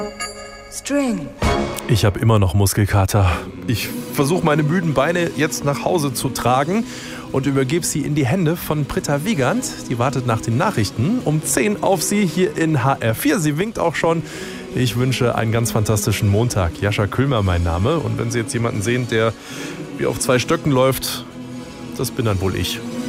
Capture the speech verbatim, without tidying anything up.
String. Ich habe immer noch Muskelkater. Ich versuche meine müden Beine jetzt nach Hause zu tragen und übergebe sie in die Hände von Britta Wiegand. Die wartet nach den Nachrichten um zehn auf Sie hier in H R vier. Sie winkt auch schon. Ich wünsche einen ganz fantastischen Montag. Jascha Kühlmer mein Name. Und wenn Sie jetzt jemanden sehen, der wie auf zwei Stöcken läuft, das bin dann wohl ich.